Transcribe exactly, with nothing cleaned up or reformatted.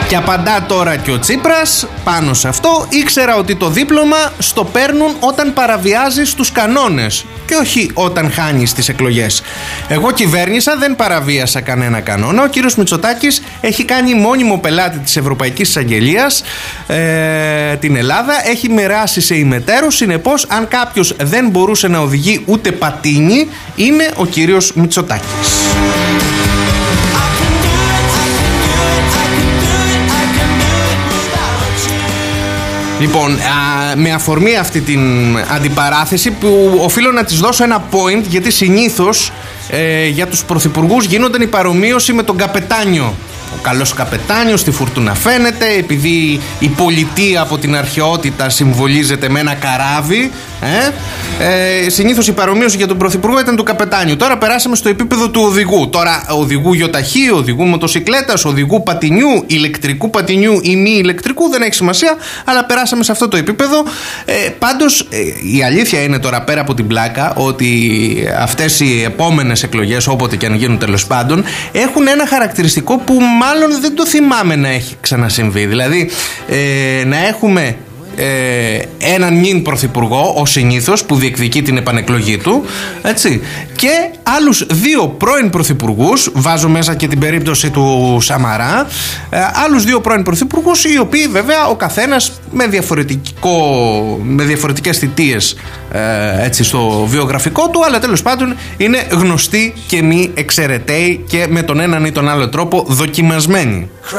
Και απαντά τώρα και ο Τσίπρας πάνω σε αυτό: ήξερα ότι το δίπλωμα στο παίρνουν όταν παραβιάζεις τους κανόνες και όχι όταν χάνεις τις εκλογές. Εγώ κυβέρνησα, δεν παραβίασα κανένα κανόνα. Ο κύριος Μητσοτάκης έχει κάνει μόνιμο πελάτη της Ευρωπαϊκής Εισαγγελίας ε, την Ελλάδα, έχει μοιράσει σε ημετέρους. Συνεπώς, αν κάποιος δεν μπορούσε να οδηγεί ούτε πατίνι, είναι ο κύριος Μητσοτάκης. Λοιπόν, α, με αφορμή αυτή την αντιπαράθεση που οφείλω να της δώσω ένα point, γιατί συνήθως ε, για τους πρωθυπουργούς γίνονταν η παρομοίωση με τον καπετάνιο. Ο καλός καπετάνιος στη φουρτούνα φαίνεται, επειδή η πολιτεία από την αρχαιότητα συμβολίζεται με ένα καράβι. Ε, ε, συνήθως η παρομοίωση για τον πρωθυπουργό ήταν του καπετάνιου. Τώρα περάσαμε στο επίπεδο του οδηγού. Τώρα οδηγού γιοταχή, οδηγού μοτοσικλέτας, οδηγού πατινιού, ηλεκτρικού πατινιού ή μη ηλεκτρικού, δεν έχει σημασία, αλλά περάσαμε σε αυτό το επίπεδο. Ε, πάντως ε, η αλήθεια είναι τώρα, πέρα από την πλάκα, ότι αυτές οι επόμενες εκλογές, όποτε και αν γίνουν τέλος πάντων, έχουν ένα χαρακτηριστικό που μάλλον δεν το θυμάμαι να έχει ξανασυμβεί. Δηλαδή ε, να έχουμε ε, έναν νυν πρωθυπουργό, ως συνήθως, που διεκδικεί την επανεκλογή του, έτσι, και άλλους δύο πρώην πρωθυπουργούς, βάζω μέσα και την περίπτωση του Σαμαρά, ε, άλλους δύο πρώην πρωθυπουργούς, οι οποίοι βέβαια ο καθένας με, διαφορετικό, με διαφορετικές θητείες ε, έτσι, στο βιογραφικό του, αλλά τέλος πάντων είναι γνωστοί και μη εξαιρεταίοι και με τον έναν ή τον άλλο τρόπο δοκιμασμένοι.